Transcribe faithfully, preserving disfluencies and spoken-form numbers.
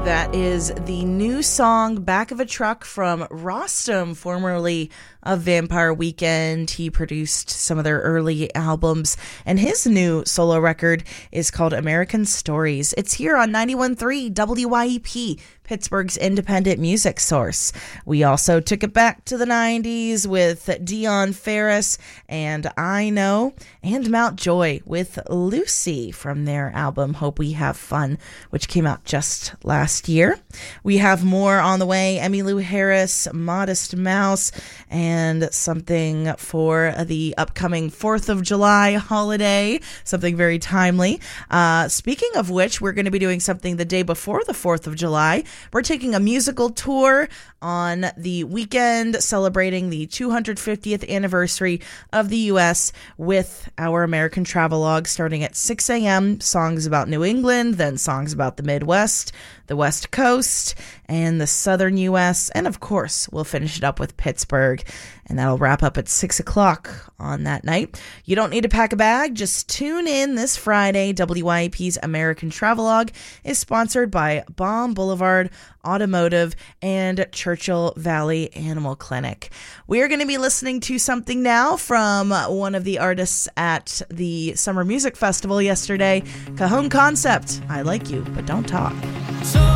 That is the new song Back of a Truck from Rostam, formerly of Vampire Weekend. He produced some of their early albums, and his new solo record is called American Stories. It's here on ninety-one point three W Y E P, Pittsburgh's independent music source. We also took it back to the nineties with Dion Ferris and I Know, and Mountjoy with Lucy from their album Hope We Have Fun, which came out just last year. We have more on the way. Emmylou Harris, Modest Mouse, and something for the upcoming fourth of July holiday, something very timely. Uh, speaking of which, we're going to be doing something the day before the fourth of July. We're taking a musical tour on the weekend celebrating the two hundred fiftieth anniversary of the U S with our American Travelogue starting at six a.m. Songs about New England, then songs about the Midwest, the West Coast, and the Southern U S. And of course, we'll finish it up with Pittsburgh. And that'll wrap up at six o'clock on that night. You don't need to pack a bag. Just tune in this Friday. W Y E P's American Travelogue is sponsored by Baum Boulevard Automotive and Churchill Valley Animal Clinic. We are going to be listening to something now from one of the artists at the Summer Music Festival yesterday, Cajon Concept. I Like You, But Don't Talk. So